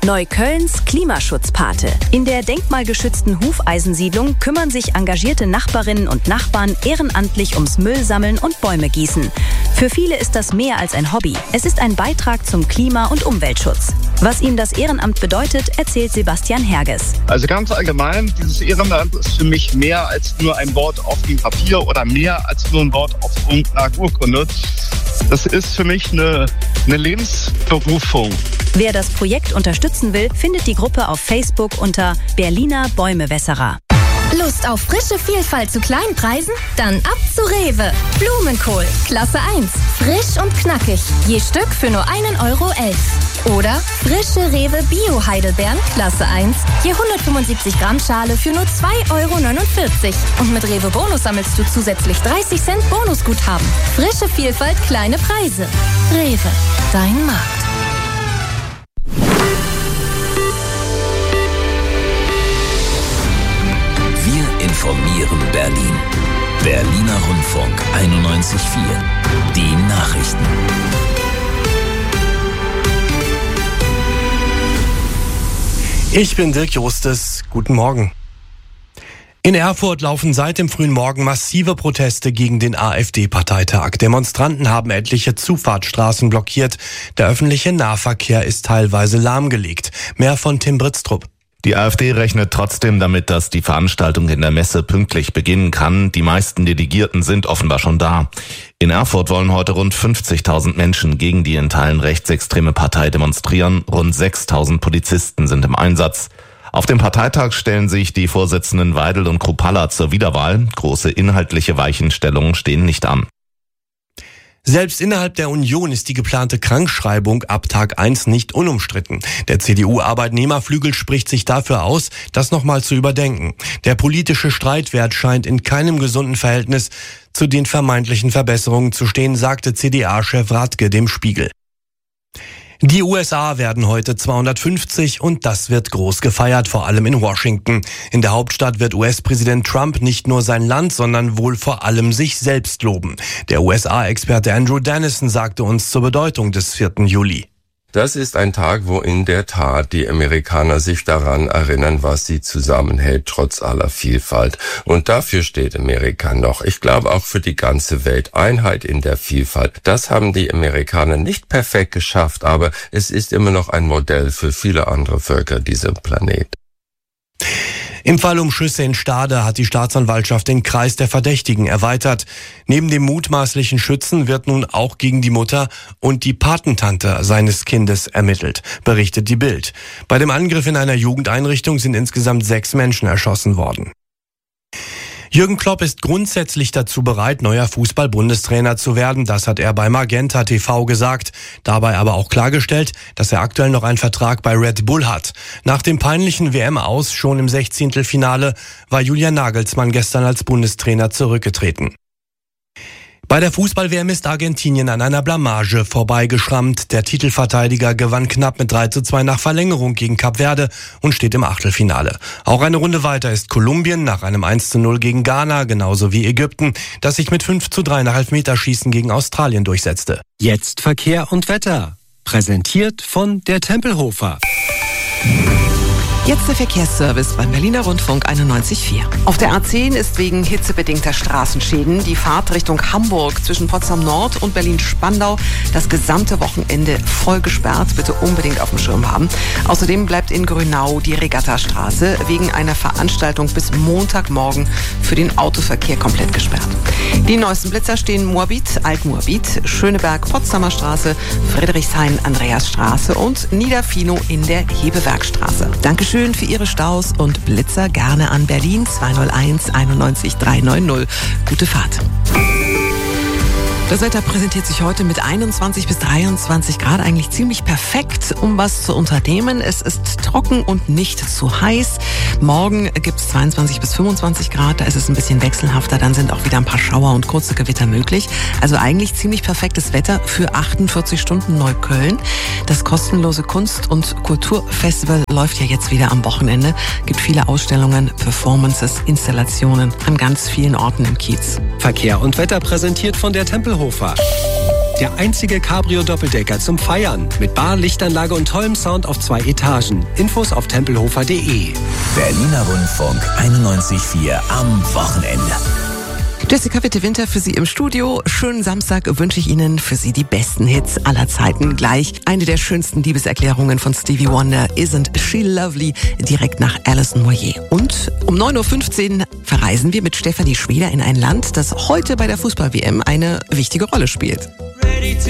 Neuköllns Klimaschutzpate. In der denkmalgeschützten Hufeisensiedlung kümmern sich engagierte Nachbarinnen und Nachbarn ehrenamtlich ums Müllsammeln und Bäume gießen. Für viele ist das mehr als ein Hobby. Es ist ein Beitrag zum Klima- und Umweltschutz. Was ihm das Ehrenamt bedeutet, erzählt Sebastian Herges. Also ganz allgemein, dieses Ehrenamt ist für mich mehr als nur ein Wort auf dem Papier oder mehr als nur ein Wort auf irgendeiner Urkunde. Das ist für mich eine Lebensberufung. Wer das Projekt unterstützen will, findet die Gruppe auf Facebook unter Berliner Bäumewässerer. Lust auf frische Vielfalt zu kleinen Preisen? Dann ab zu Rewe. Blumenkohl, Klasse 1. Frisch und knackig. Je Stück für nur 1,11 €. Oder frische Rewe Bio-Heidelbeeren, Klasse 1. Je 175 Gramm Schale für nur 2,49 €. Und mit Rewe Bonus sammelst du zusätzlich 30 Cent Bonusguthaben. Frische Vielfalt, kleine Preise. Rewe, dein Markt. Informieren Berlin. Berliner Rundfunk 91.4. Die Nachrichten. Ich bin Dirk Justes. Guten Morgen. In Erfurt laufen seit dem frühen Morgen massive Proteste gegen den AfD-Parteitag. Demonstranten haben etliche Zufahrtsstraßen blockiert. Der öffentliche Nahverkehr ist teilweise lahmgelegt. Mehr von Tim Britztrup. Die AfD rechnet trotzdem damit, dass die Veranstaltung in der Messe pünktlich beginnen kann. Die meisten Delegierten sind offenbar schon da. In Erfurt wollen heute rund 50.000 Menschen gegen die in Teilen rechtsextreme Partei demonstrieren. Rund 6.000 Polizisten sind im Einsatz. Auf dem Parteitag stellen sich die Vorsitzenden Weidel und Kruppalla zur Wiederwahl. Große inhaltliche Weichenstellungen stehen nicht an. Selbst innerhalb der Union ist die geplante Krankschreibung ab Tag 1 nicht unumstritten. Der CDU-Arbeitnehmerflügel spricht sich dafür aus, das nochmal zu überdenken. Der politische Streitwert scheint in keinem gesunden Verhältnis zu den vermeintlichen Verbesserungen zu stehen, sagte CDA-Chef Radke dem Spiegel. Die USA werden heute 250 und das wird groß gefeiert, vor allem in Washington. In der Hauptstadt wird US-Präsident Trump nicht nur sein Land, sondern wohl vor allem sich selbst loben. Der USA-Experte Andrew Dennison sagte uns zur Bedeutung des 4. Juli. Das ist ein Tag, wo in der Tat die Amerikaner sich daran erinnern, was sie zusammenhält, trotz aller Vielfalt. Und dafür steht Amerika noch. Ich glaube auch für die ganze Welt. Einheit in der Vielfalt. Das haben die Amerikaner nicht perfekt geschafft, aber es ist immer noch ein Modell für viele andere Völker diesem Planeten. Im Fall um Schüsse in Stade hat die Staatsanwaltschaft den Kreis der Verdächtigen erweitert. Neben dem mutmaßlichen Schützen wird nun auch gegen die Mutter und die Patentante seines Kindes ermittelt, berichtet die Bild. Bei dem Angriff in einer Jugendeinrichtung sind insgesamt 6 Menschen erschossen worden. Jürgen Klopp ist grundsätzlich dazu bereit, neuer Fußball-Bundestrainer zu werden. Das hat er bei Magenta TV gesagt. Dabei aber auch klargestellt, dass er aktuell noch einen Vertrag bei Red Bull hat. Nach dem peinlichen WM-Aus schon im 16. Finale war Julian Nagelsmann gestern als Bundestrainer zurückgetreten. Bei der Fußball-WM ist Argentinien an einer Blamage vorbeigeschrammt. Der Titelverteidiger gewann knapp mit 3:2 nach Verlängerung gegen Kap Verde und steht im Achtelfinale. Auch eine Runde weiter ist Kolumbien nach einem 1:0 gegen Ghana, genauso wie Ägypten, das sich mit 5:3 nach Elfmeterschießen gegen Australien durchsetzte. Jetzt Verkehr und Wetter. Präsentiert von der Tempelhofer. Jetzt der Verkehrsservice beim Berliner Rundfunk 91.4. Auf der A10 ist wegen hitzebedingter Straßenschäden die Fahrt Richtung Hamburg zwischen Potsdam Nord und Berlin-Spandau das gesamte Wochenende voll gesperrt. Bitte unbedingt auf dem Schirm haben. Außerdem bleibt in Grünau die Regattastraße wegen einer Veranstaltung bis Montagmorgen für den Autoverkehr komplett gesperrt. Die neuesten Blitzer stehen Moabit, Alt-Moabit, Schöneberg, Potsdamer Straße, Friedrichshain, Andreasstraße und Niederfino in der Hebewerkstraße. Dankeschön für Ihre Staus und Blitzer gerne an Berlin 201 91 390. Gute Fahrt. Das Wetter präsentiert sich heute mit 21 bis 23 Grad eigentlich ziemlich perfekt, um was zu unternehmen. Es ist trocken und nicht zu heiß. Morgen gibt es 22 bis 25 Grad, da ist es ein bisschen wechselhafter. Dann sind auch wieder ein paar Schauer und kurze Gewitter möglich. Also eigentlich ziemlich perfektes Wetter für 48 Stunden Neukölln. Das kostenlose Kunst- und Kulturfestival läuft ja jetzt wieder am Wochenende. Gibt viele Ausstellungen, Performances, Installationen an ganz vielen Orten im Kiez. Verkehr und Wetter präsentiert von der Tempelhofer. Der einzige Cabrio-Doppeldecker zum Feiern. Mit Bar, Lichtanlage und tollem Sound auf 2 Etagen. Infos auf tempelhofer.de. Berliner Rundfunk 91.4 am Wochenende. Jessica Witte-Winter für Sie im Studio. Schönen Samstag wünsche ich Ihnen, für Sie die besten Hits aller Zeiten. Gleich eine der schönsten Liebeserklärungen von Stevie Wonder, Isn't She Lovely, direkt nach Alison Moyet. Und um 9.15 Uhr verreisen wir mit Stefanie Schweder in ein Land, das heute bei der Fußball-WM eine wichtige Rolle spielt.